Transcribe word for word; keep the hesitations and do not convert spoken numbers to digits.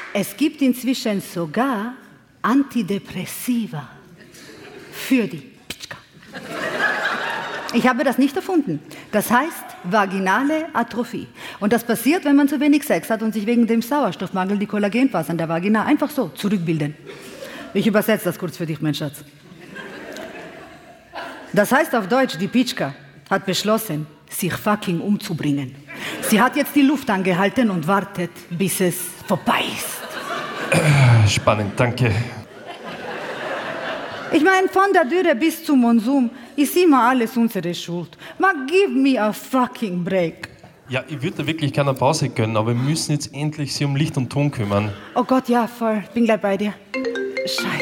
Es gibt inzwischen sogar Antidepressiva für die Pitschka. Ich habe das nicht erfunden. Das heißt vaginale Atrophie. Und das passiert, wenn man zu wenig Sex hat und sich wegen dem Sauerstoffmangel die Kollagenfasern der Vagina einfach so zurückbilden. Ich übersetze das kurz für dich, mein Schatz. Das heißt auf Deutsch, die Pitschka hat beschlossen, sich fucking umzubringen. Sie hat jetzt die Luft angehalten und wartet, bis es vorbei ist. Spannend, danke. Ich meine, von der Dürre bis zum Monsum ist immer alles unsere Schuld. Man, give me a fucking break. Ja, ich würde da wirklich keine Pause gönnen, aber wir müssen jetzt endlich sich um Licht und Ton kümmern. Oh Gott, ja, voll. Bin gleich bei dir. Scheiße.